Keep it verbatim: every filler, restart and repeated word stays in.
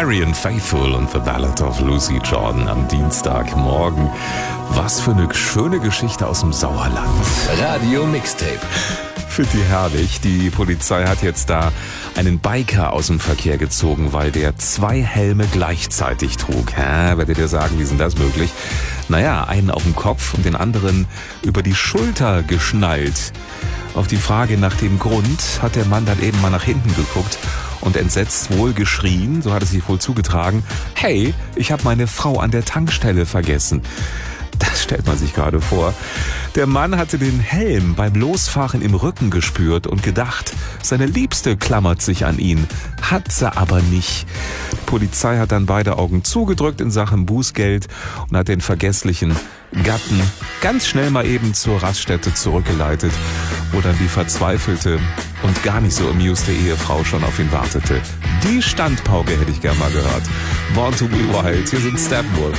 Marianne Faithfull und The Ballad of Lucy Jordan am Dienstagmorgen. Was für eine schöne Geschichte aus dem Sauerland. Radio Mixtape. Finde die herrlich. Die Polizei hat jetzt da einen Biker aus dem Verkehr gezogen, weil der zwei Helme gleichzeitig trug. Hä, werdet ihr sagen, wie ist denn das möglich? Naja, einen auf dem Kopf und den anderen über die Schulter geschnallt. Auf die Frage nach dem Grund hat der Mann dann eben mal nach hinten geguckt und entsetzt wohl geschrien, so hat es sich wohl zugetragen, hey, ich habe meine Frau an der Tankstelle vergessen. Das stellt man sich gerade vor. Der Mann hatte den Helm beim Losfahren im Rücken gespürt und gedacht, seine Liebste klammert sich an ihn, hat sie aber nicht. Die Polizei hat dann beide Augen zugedrückt in Sachen Bußgeld und hat den vergesslichen Gatten ganz schnell mal eben zur Raststätte zurückgeleitet, wo dann die verzweifelte und gar nicht so amuste Ehefrau schon auf ihn wartete. Die Standpauke hätte ich gern mal gehört. Born to be Wild, hier sind Steppenwolf.